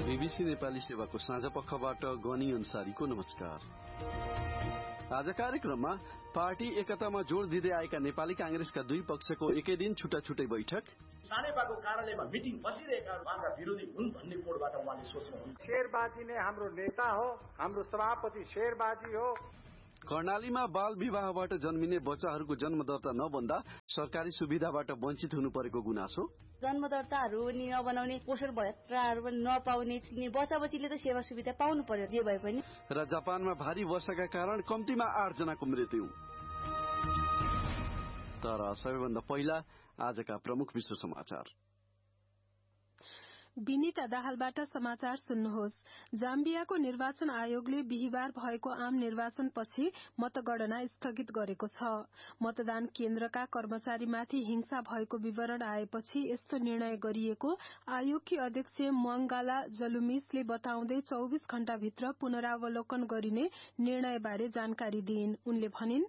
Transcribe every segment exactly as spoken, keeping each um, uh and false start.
BBC Nepali सेवाको साँझ पखबाट गनी अन्सारीको नमस्कार। आज कार्यक्रममा पार्टी एकतामा जोड़ दिँदै आएका नेपाली कांग्रेसका दुई पक्षको एकै दिन छुट्टा छुट्टै बैठक, सानेपाको कार्यालयमा मिटिङ बसिरहेका उहाँका विरोधी हुन् भन्ने कोडबाट उहाँले सोच्नुहुन्छ। शेरबाजी नै हाम्रो नेता हो, हाम्रो सभापति शेरबाजी हो। कर्णालीमा बाल विवाहबाट जन्मिने बच्चाहरूको जन्मदर्ता नबन्दा सरकारी सुविधाबाट वञ्चित हुनु परेको गुनासो, जन्मदर्ताहरू पनि नबनाउने, पोषण भत्ताहरू पनि नपाउने, बच्चा बच्चीले त सेवा सुविधा पाउनु पर्यो जे भए पनि। र जापानमा भारी वर्षाका कारण कम्तीमा आठ जनाको मृत्यु। तर सबैभन्दा पहिला आजका प्रमुख विश्व समाचार। विनीता दाहालबाट समाचार सुन्नुहोस्। जाम्बियाको निर्वाचन आयोगले बिहिबार भएको आम निर्वाचनपछि मतगणना स्थगित गरेको छ। मतदान केन्द्रका कर्मचारीमाथि हिंसा भएको विवरण आएपछि यस्तो निर्णय गरिएको आयोगकी अध्यक्ष मङ्गाला जलुमिसले बताउँदै चौबीस घण्टाभित्र पुनरावलोकन गरिने निर्णयबारे जानकारी दिइन्। उनले भनिन्,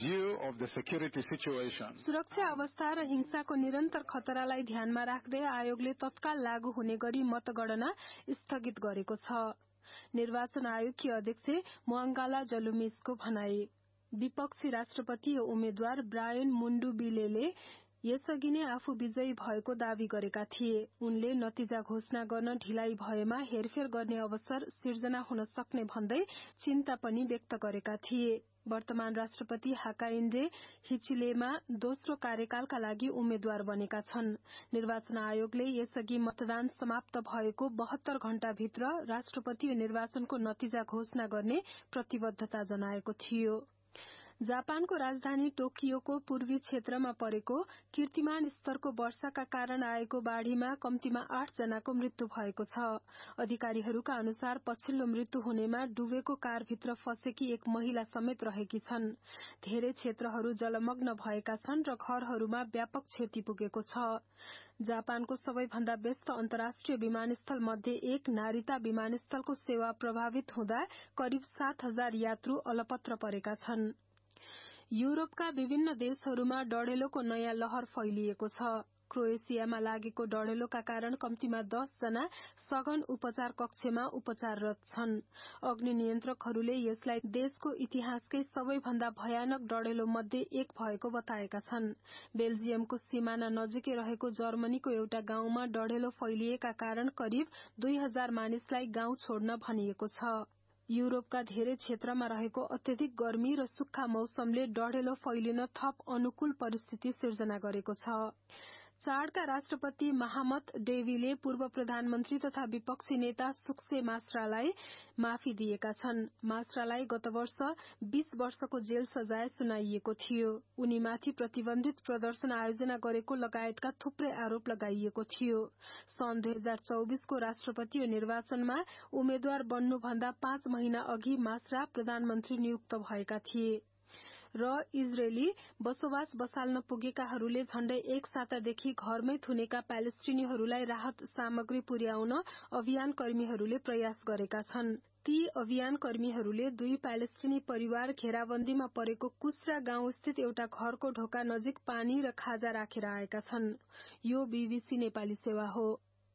सुरक्षा अवस्था र हिंसाको निरन्तर खतरालाई ध्यानमा राख्दै आयोगले तत्काल लागू हुने गरी मतगणना स्थगित गरेको छ। निर्वाचन आयोगकी अध्यक्ष मङ्गाला जलुमिसको भनाई। विपक्षी राष्ट्रपति उम्मेद्वार ब्रायन मुण्डुबिलेले यसअघि नै आफू विजयी भएको दावी गरेका थिए। उनले नतिजा घोषणा गर्न ढिलाइ भएमा हेरफेर गर्ने अवसर सिर्जना हुन सक्ने भन्दै चिन्ता पनि व्यक्त गरेका थिए। वर्तमान राष्ट्रपति हाकाइन्डे हिचिलेमा दोस्रो कार्यकालका लागि उम्मेद्वार बनेका छन्। निर्वाचन आयोगले यसअघि मतदान समाप्त भएको बहत्तर घण्टाभित्र राष्ट्रपति निर्वाचनको नतिजा घोषणा गर्ने प्रतिबद्धता जनाएको थियो। जापानको राजधानी टोकियोको पूर्वी क्षेत्रमा परेको कीर्तिमान स्तरको वर्षाका कारण आएको बाढ़ीमा कम्तीमा आठ जनाको मृत्यु भएको छ। अधिकारीहरूका अनुसार पछिल्लो मृत्यु हुनेमा डुबेको कारभित्र फँसेकी एक महिला समेत रहेकी छन्। धेरै क्षेत्रहरू जलमग्न भएका छन् र घरहरूमा व्यापक क्षति पुगेको छ। जापानको सबैभन्दा व्यस्त अन्तर्राष्ट्रिय विमानस्थल मध्ये एक नारिता विमानस्थलको सेवा प्रभावित हुँदा करिब सात हजार यात्रु अलपत्र परेका छन्। युरोपका विभिन्न देशहरूमा डढेलोको नयाँ लहर फैलिएको छ। क्रोएसियामा लागेको डढेलोका कारण कम्तीमा दस जना सघन उपचार कक्षमा उपचाररत छन्। अग्नि नियन्त्रकहरूले यसलाई देशको इतिहासकै सबैभन्दा भयानक डढेलो मध्ये एक भएको बताएका छन्। बेल्जियमको सिमाना नजिकै रहेको जर्मनीको एउटा गाउँमा डढेलो फैलिएका कारण करिब दुई हजार मानिसलाई गाउँ छोड्न भनिएको छ। युरोपका धेरै क्षेत्रमा रहेको अत्यधिक गर्मी र सुक्खा मौसमले डढेलो फैलिन थप अनुकूल परिस्थिति सिर्जना गरेको छ। चाडका राष्ट्रपति महामत डेवीले पूर्व प्रधानमन्त्री तथा विपक्षी नेता सुक्से मास्रालाई माफी दिएका छन्। मास्रालाई गत वर्ष बीस वर्षको जेल सजाय सुनाइएको थियो। उनीमाथि प्रतिबन्धित प्रदर्शन आयोजना गरेको लगायतका थुप्रै आरोप लगाइएको थियो। सन् दुई हजार चौबीसको राष्ट्रपति निर्वाचनमा उम्मेद्वार बन्नुभन्दा पाँच महिना अघि मास्रा प्रधानमन्त्री नियुक्त भएका थिए। र इजरायली बसोबास बसाल्न पुगेकाहरूले झण्डै एक सातादेखि घरमै थुनेका प्यालेस्टिनीहरूलाई राहत सामग्री पुर्याउन अभियान कर्मीहरूले प्रयास गरेका छन्। ती अभियान कर्मीहरूले दुई प्यालेस्टिनी परिवार घेराबन्दीमा परेको कुस्रा गाउँ स्थित एउटा घरको ढोका नजिक पानी र खाजा राखेर आएका छन्। यो बीबीसी नेपाली सेवा हो।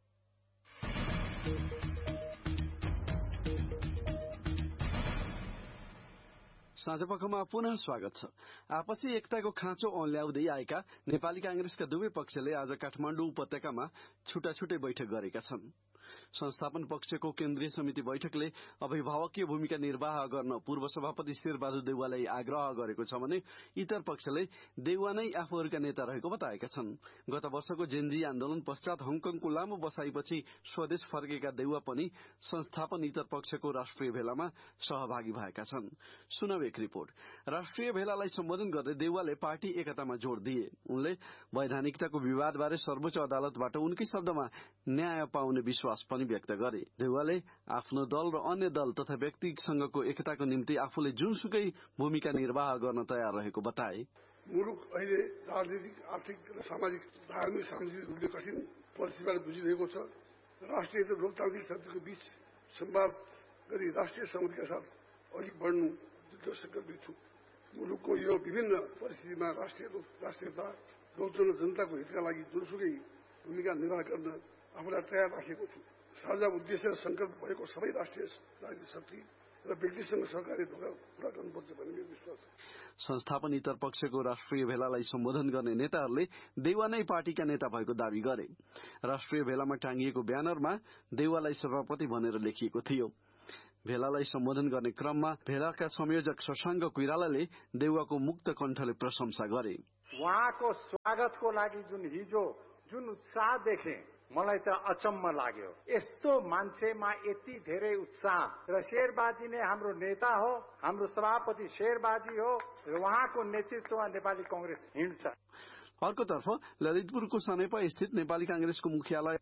साँझपखमा पुनः स्वागत छ। आपसी एकताको खाँचो औल्याउँदै आएका नेपाली कांग्रेसका दुवै पक्षले आज काठमाडौँ उपत्यकामा छुट्टा छुट्टै बैठक गरेका छन्। संस्थापन पक्षको केन्द्रीय समिति बैठकले अभिभावकीय भूमिका निर्वाह गर्न पूर्व सभापति शेरबहादुर देउवालाई आग्रह गरेको छ भने इतर पक्षले देउवा नै आफूहरूका नेता रहेको बताएका छन्। गत वर्षको जेनजी आन्दोलन पश्चात हङकङको लामो बसाइपछि स्वदेश फर्केका देउवा पनि संस्थापन इतर पक्षको राष्ट्रिय भेलामा सहभागी भएका छन्। सुनौ एक रिपोर्ट। राष्ट्रिय भेलालाई सम्बोधन गर्दै देउवाले पार्टी एकतामा जोड़ दिए। उनले वैधानिकताको विवादबारे सर्वोच्च अदालतबाट उनकै शब्दमा न्याय पाउने विश्वास पनि व्यक्त गरे। देउवाले आफ्नो दल र अन्य दल तथा व्यक्तिसँगको एकताको निम्ति आफूले जुनसुकै भूमिका निर्वाह गर्न तयार रहेको बताए। मुलुक अहिले राजनीतिक, आर्थिक र सामाजिक धार्मिक सामाजिक रूपले कठिन परिस्थितिबाट गुजिरहेको छ। राष्ट्रिय र लोकतान्त्रिक शक्तिको बीच संवाद गरी राष्ट्रिय सहमतिका साथ अघि बढ्नु संकल्पित छु। मुलुकको यो विभिन्न परिस्थितिमा राष्ट्रिय राष्ट्रियता, लोकतन्त्र, जनताको हितका लागि जुनसुकै भूमिका निर्वाह गर्न आफूलाई तयार राखेको छु। साझा उद्देश्य र संकल्प भएको सबै राष्ट्रिय राजनीतिक शक्ति र व्यक्तिसँग सहकारी ढोका पूरा गर्नुपर्छ भन्ने मेरो विश्वास छ। संस्थापन इतर पक्षको राष्ट्रिय भेलालाई सम्बोधन गर्ने नेताहरूले देउवा नै पार्टीका नेता भएको दावी गरे। राष्ट्रिय भेलामा टाँगिएको ब्यानरमा देउवालाई सभापति भनेर लेखिएको थियो। भेलालाई सम्बोधन गर्ने क्रममा भेलाका संयोजक शशाङ्क कोइरालाले देउवाको मुक्त कण्ठले प्रशंसा गरे। उहाँको स्वागतको लागि जुन हिजो जुन उत्साह देखे मलाई त अचम्म लाग्यो। यस्तो मान्छेमा यति धेरै उत्साह र शेरबाजी नै हाम्रो नेता हो, हाम्रो सभापति शेरबाजी हो र उहाँको नेतृत्वमा नेपाली कांग्रेस हिँड्छ। अर्कोतर्फ ललितपुरको सनेपा स्थित नेपाली कांग्रेसको मुख्यालय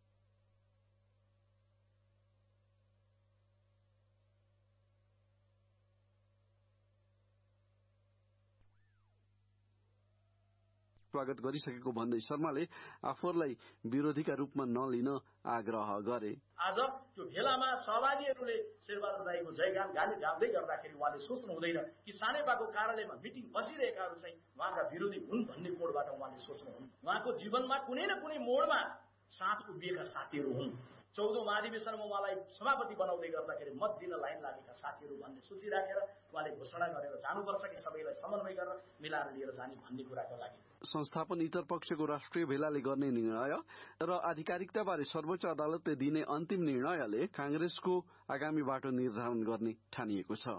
स्वागत गरिसकेको भन्दै शर्माले आफूलाई विरोधीका रूपमा नलिन आग्रह गरे। आज त्यो भेलामा सहभागीहरूले शेरबहादुर राईको जयगान गाली गाउँदै गर्दाखेरि उहाँले सोच्नु हुँदैन कि सानेपाको कार्यालयमा मिटिङ बसिरहेकाहरू चाहिँ उहाँका विरोधी हुन् भन्ने कोडबाट उहाँले सोच्नुहुन्न। उहाँको जीवनमा कुनै न कुनै मोडमा साथ उभिएका साथीहरू हुन्। चौधौं महाधिवेशनमा उहाँलाई सभापति बनाउँदै गर्दाखेरि मत दिन लाइन लागेका साथीहरू भन्ने सूची राखेर उहाँले घोषणा गरेर जानुपर्छ कि सबैलाई समन्वय गरेर मिलाएर लिएर जाने भन्ने कुराको लागि संस्थापन इतर पक्षको राष्ट्रिय भेलाले गर्ने निर्णय र आधिकारिकताबारे सर्वोच्च अदालतले दिने अन्तिम निर्णयले कांग्रेसको आगामी बाटो निर्धारण गर्ने ठानिएको छ।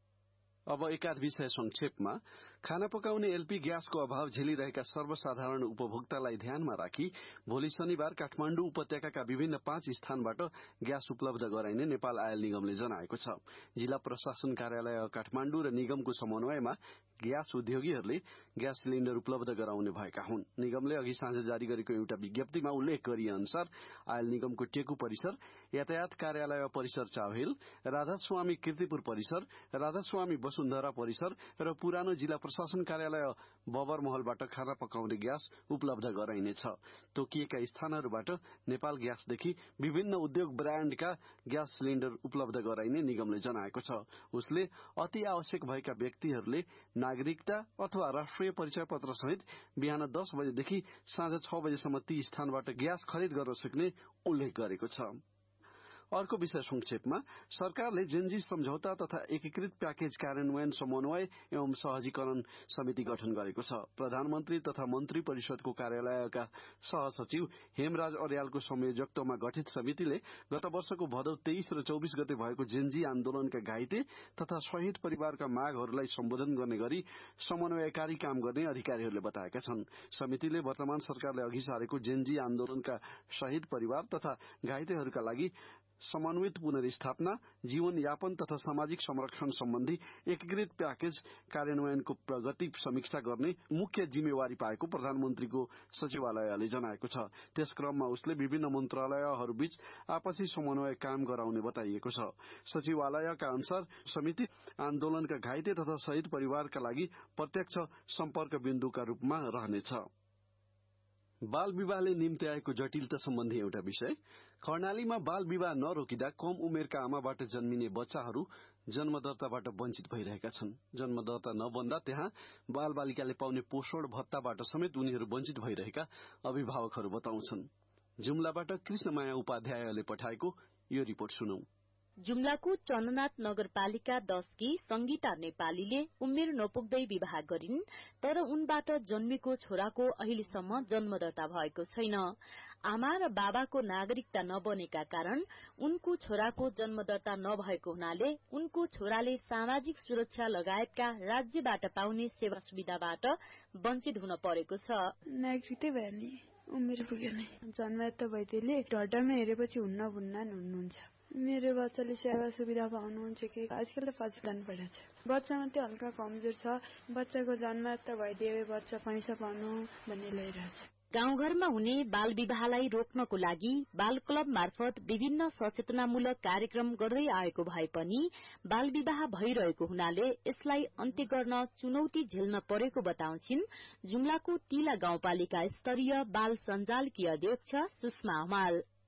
अब एकाध विषय संक्षेपमा खाना पकाउने एलपी ग्यासको अभाव झेलिरहेका सर्वसाधारण उपभोक्तालाई ध्यानमा राखी भोलि शनिबार काठमाण्डु उपत्यकाका विभिन्न पाँच स्थानबाट ग्यास उपलब्ध गराइने नेपाल आयल निगमले जनाएको छ। जिल्ला प्रशासन कार्यालय काठमाण्डु र निगमको समन्वयमा ग्यास उद्योगीहरूले ग्यास सिलिण्डर उपलब्ध गराउने भएका हुन्। निगमले अघि साँझ जारी गरेको एउटा विज्ञप्तिमा उल्लेख गरिए अनुसार आयल निगमको टेकु परिसर, यातायात कार्यालय परिसर चाउहिल, राधास्वामी कीर्तिपुर परिसर, राधास्वामी वसुन्धरा परिसर र पुरानो जिल्ला प्रशासन कार्यालय बबर महलबाट खाना पकाउने ग्यास उपलब्ध गराइनेछ। तोकिएका स्थानहरूबाट नेपाल ग्यासदेखि विभिन्न उद्योग ब्राण्डका ग्यास सिलिण्डर उपलब्ध गराइने निगमले जनाएको छ। उसले अति आवश्यक भएका व्यक्तिहरूले नागरिकता अथवा राष्ट्रिय परिचय पत्र सहित बिहान दस बजेदेखि साँझ छ बजेसम्म ती स्थानबाट ग्यास खरिद गर्न सक्ने उल्लेख गरेको छ। अर्को विषय संक्षेपमा सरकारले जेनजी सम्झौता तथा एकीकृत प्याकेज कार्यान्वयन समन्वय एवं सहजीकरण समिति गठन गरेको छ। प्रधानमन्त्री तथा मन्त्री परिषदको कार्यालयका सहसचिव हेमराज अर्यालको संयोजकत्वमा गठित समितिले गत वर्षको भदौ तेइस र चौबिस गते भएको जेनजी आन्दोलनका घाइते तथा शहीद परिवारका मागहरूलाई सम्बोधन गर्ने गरी समन्वयकारी काम गर्ने अधिकारीहरूले बताएका छन्। समितिले वर्तमान सरकारले अघि सारेको जेनजी आन्दोलनका शहीद परिवार तथा घाइतेहरूका लागि समन्वित पुनर्स्थापना, जीवनयापन तथा सामाजिक संरक्षण सम्बन्धी एकीकृत प्याकेज कार्यान्वयनको प्रगति समीक्षा गर्ने मुख्य जिम्मेवारी पाएको प्रधानमन्त्रीको सचिवालयले जनाएको छ। त्यस क्रममा उसले विभिन्न मन्त्रालयहरूबीच आपसी समन्वय काम गराउने बताइएको छ। सचिवालयका अनुसार समिति आन्दोलनका घाइते तथा शहीद परिवारका लागि प्रत्यक्ष सम्पर्क बिन्दुका रूपमा रहनेछ। बाल विवाहले निम्ति आएको जटिलता सम्बन्धी एउटा विषय। कर्णालीमा बाल विवाह नरोकिँदा कम उमेरका आमाबाट जन्मिने बच्चाहरू जन्मदर्ताबाट वञ्चित भइरहेका छन्। जन्मदर्ता नबन्दा त्यहाँ बाल बालिकाले पाउने पोषण भत्ताबाट समेत उनीहरू वञ्चित भइरहेका अभिभावकहरू बताउँछन्। जुम्लाबाट कृष्णमाया उपाध्यायले पठाएको यो रिपोर्ट सुनौ। जुम्लाको चन्द्रनाथ नगरपालिका दशकी संगीता नेपालीले उमेर नपुग्दै विवाह गरिन्, तर उनबाट जन्मेको छोराको अहिलेसम्म जन्मदर्ता भएको छैन। आमा र बाबाको नागरिकता नबनेका कारण उनको छोराको जन्मदर्ता नभएको हुनाले उनको छोराले सामाजिक सुरक्षा लगायतका राज्यबाट पाउने सेवा सुविधाबाट वञ्चित हुन परेको छ। नागरिकतै भयो नि, उमेर पुगेन, जन्मदर्ता भइदिएले ढड्डामा हेरेपछि हुन्न भुन्न हुनुहुन्छ। मेरो बच्चाले सेवा सुविधा पाउनुहुन्छ कि आजकल त पछितान परेछ। बच्चा मात्रै हल्का कमजोर छ, बच्चाको जन्मदर्ता भइदिए बच्चा पैसा पाउनु भन्ने लैरहेछ। गाउँघरमा हुने बाल विवाहलाई रोक्नको लागि बाल क्लब मार्फत विभिन्न सचेतनामूलक कार्यक्रम गर्दै आएको भए पनि बाल विवाह भइरहेको हुनाले यसलाई अन्त्य गर्न चुनौती झेल्न परेको बताउँछिन् जुम्लाको तिला गाउँपालिका स्तरीय बाल सञ्जालकी अध्यक्ष सुषमा हमाल।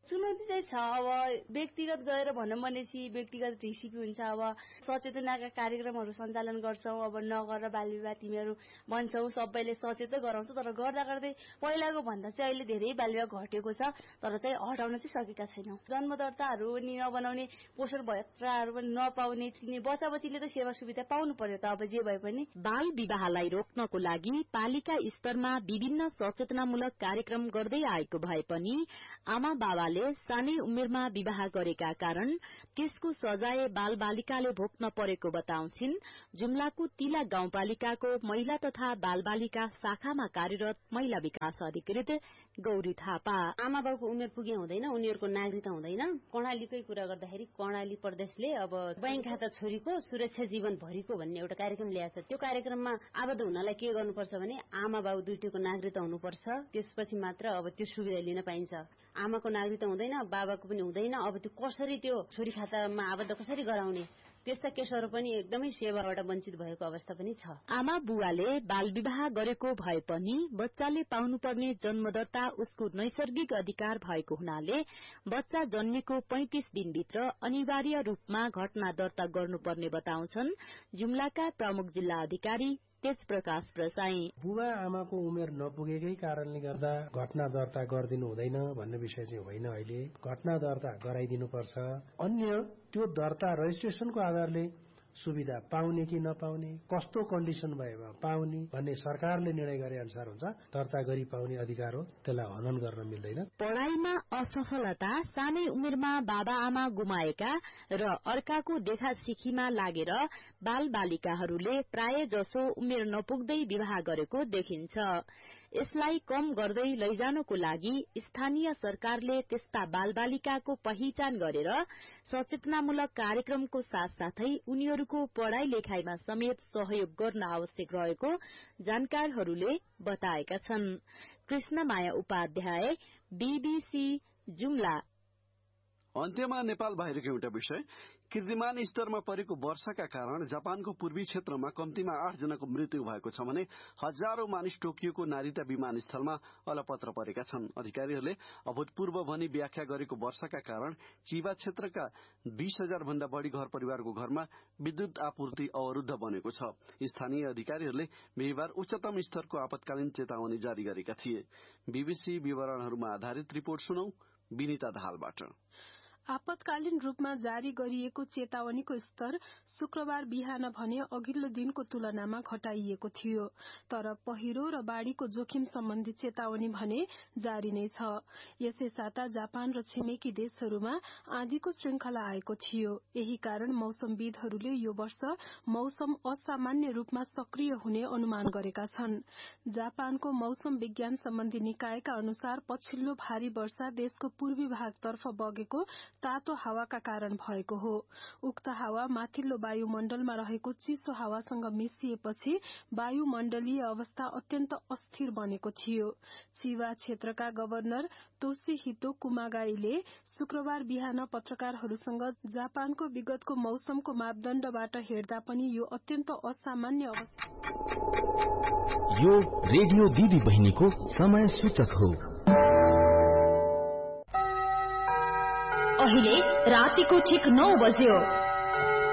चुनौती चाहिँ छ। अब व्यक्तिगत गएर भनौँ भनेपछि व्यक्तिगत रेसिपी हुन्छ। अब सचेतनाका कार्यक्रमहरू सञ्चालन गर्छौँ। अब नगर बाल विवाह तिमीहरू भन्छौँ, सबैले सचेत गराउँछौँ। तर गर्दा गर्दै पहिलाको भन्दा चाहिँ अहिले धेरै बाल विवाह घटेको छ, तर चाहिँ हटाउन चाहिँ सकेका छैनौँ। जन्मदर्ताहरू पनि नबनाउने, पोषण भत्ताहरू पनि नपाउने, बच्चा बच्चीले त सेवा सुविधा पाउनु पर्यो त। अब जे भए पनि बाल विवाहलाई रोक्नको लागि पालिका स्तरमा विभिन्न सचेतनामूलक कार्यक्रम गर्दै आएको भए पनि आमा बाबाले सानै उमेरमा विवाह गरेका कारण त्यसको सजाय बाल बालिकाले भोग्न परेको बताउँछिन् जुम्लाको तिला गाउँपालिकाको महिला तथा बाल बालिका शाखामा कार्यरत महिला विकास अधिकृत गौरी थापा। आमा बाबुको उमेर पुगे हुँदैन, उनीहरूको नागरिकता हुँदैन। कर्णालीकै कुरा गर्दाखेरि कर्णाली प्रदेशले अब बैंक खाता छोरीको सुरक्षा जीवन भरिको भन्ने एउटा कार्यक्रम ल्याएको छ। त्यो कार्यक्रममा आबद्ध हुनलाई के गर्नुपर्छ भने आमा बाबु दुईटैको नागरिकता हुनुपर्छ, त्यसपछि मात्र अब त्यो सुविधा लिन पाइन्छ। आमाको नागरिकता हुँदैन, बाबाको पनि हुँदैन। अब त्यो कसरी त्यो छोरी खातामा आबद्ध कसरी गराउने, त्यस्ता केसहरू पनि एकदमै सेवाबाट वञ्चित भएको अवस्था पनि छ। आमा बुवाले बाल विवाह गरेको भए पनि बच्चाले पाउनुपर्ने जन्मदत्ता उसको नैसर्गिक अधिकार भएको हुनाले बच्चा जन्मेको पैंतिस दिनभित्र अनिवार्य रूपमा घटना दर्ता गर्नुपर्ने बताउँछन् जुम्लाका प्रमुख जिल्ला अधिकारी तेज प्रकाश प्रसाई। बुबा आमाको उमेर नपुगेकै कारणले गर्दा घटना दर्ता गरिदिनु हुँदैन भन्ने विषय चाहिँ होइन। अहिले घटना दर्ता गराइदिनुपर्छ। अन्य त्यो दर्ता रजिस्ट्रेसनको आधारले सुविधा पाउने कि नपाउने, कस्तो कन्डिसन भएमा पाउने भन्ने सरकारले निर्णय गरे अनुसार हुन्छ। दर्ता गरी पाउने अधिकार हो, त्यसलाई हनन गर्न मिल्दैन। पढ़ाईमा असफलता, सानै उमेरमा बाबा आमा गुमाएका र अर्काको देखा सिखीमा लागेर बाल बालिकाहरूले प्राय जसो उमेर नपुग्दै विवाह गरेको देखिन्छ। यसलाई कम गर्दै लैजानको लागि स्थानीय सरकारले त्यस्ता बाल बालिकाको पहिचान गरेर सचेतनामूलक कार्यक्रमको साथसाथै उनीहरूको पढ़ाई लेखाईमा समेत सहयोग गर्न आवश्यक रहेको जानकारहरूले बताएका छन्। कृष्णमाया उपाध्याय, बीबीसी जुम्ला। अन्त्यमा नेपाल बाहिरको एउटा विषय, कीर्तिमान स्तरमा परेको वर्षाका कारण जापानको पूर्वी क्षेत्रमा कम्तीमा आठ जनाको मृत्यु भएको छ भने हजारौं मानिस टोकियोको नारिता विमानस्थलमा अलपत्र परेका छन्। अधिकारीहरूले अभूतपूर्व भनी व्याख्या गरेको वर्षाका कारण चिबा क्षेत्रका बीस हजार भन्दा बढ़ी घर परिवारको घरमा विद्युत आपूर्ति अवरुद्ध बनेको छ। स्थानीय अधिकारीहरूले बिहिबार उच्चतम स्तरको आपतकालीन चेतावनी जारी गरेका थिए। बीबीसी विवरणहरूमा आधारित रिपोर्ट सुनौ विनिता दाहालबाट। आपतकालीन रूपमा जारी गरिएको चेतावनीको स्तर शुक्रबार बिहान भने अघिल्लो दिनको तुलनामा घटाइएको थियो, तर पहिरो र बाढ़ीको जोखिम सम्बन्धी चेतावनी भने जारी नै छ। यसै साता जापान र छिमेकी देशहरूमा आँधीको श्रृंखला आएको थियो। यही कारण मौसमविदहरूले यो वर्ष मौसम असामान्य रूपमा सक्रिय हुने अनुमान गरेका छन्। जापानको मौसम विज्ञान सम्बन्धी निकायका अनुसार पछिल्लो भारी वर्षा देशको पूर्वी भागतर्फ बगेको तातो हावाका कारण भएको हो। उक्त हावा माथिल्लो वायुमण्डलमा रहेको चिसो हावासँग मिसिएपछि वायुमण्डलीय अवस्था अत्यन्त अस्थिर बनेको थियो। चिवा क्षेत्रका गवर्नर तोशिहितो कुमागाईले शुक्रबार बिहान पत्रकारहरूसँग जापानको विगतको मौसमको मापदण्डबाट हेर्दा पनि यो अत्यन्त असामान्य अवस्था। यो रेडियो दिदी बहिनीको समय सूचक हो। अहिले रातिको ठिक नौ बज्यो।